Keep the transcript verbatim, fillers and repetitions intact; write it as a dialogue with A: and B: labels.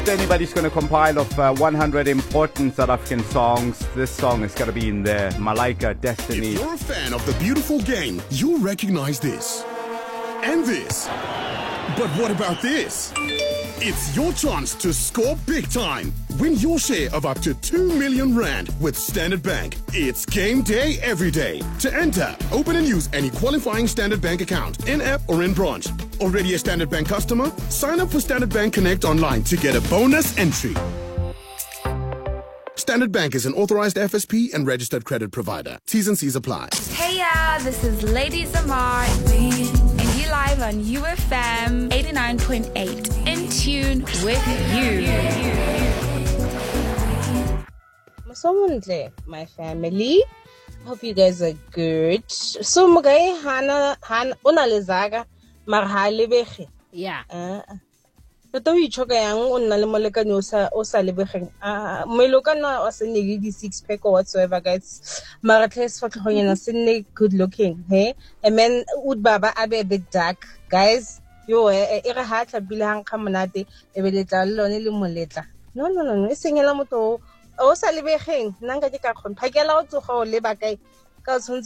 A: Anybody's going to compile of uh, one hundred important South African songs, this song is going to be in there. Malaika, Destiny.
B: If you're a fan of the beautiful game, you'll recognize this. And this. But what about this? It's your chance to score big time. Win your share of up to two million rand with Standard Bank. It's game day every day. To enter, open and use any qualifying Standard Bank account, in-app or in branch. Already a Standard Bank customer? Sign up for Standard Bank Connect online to get a bonus entry. Standard Bank is an authorized F S P and registered credit provider. T's and C's apply.
C: Hey y'all, this is Lady Zamar, and you live on U F M eighty-nine point eight. In tune with you.
D: Masontle, my family. Hope you guys are good. So mugai hana han unalezaga marhalebege.
E: Yeah.
D: Uh, Toto ichoka yang onna le molekane o sa o sa lebegeng. Ah, molekane o se ne di six pack or whatsoever guys. Mara tlhes fa tlhogonyana se ne good looking, hey? And then ud baba abe a bit dark, guys. Yo e re ha tlabile hang kha monate e be letla le lone le moletla. No no no, e sengela motho o sa lebegeng. Nna nka ke ka khona phakela o tsoga o leba kae ka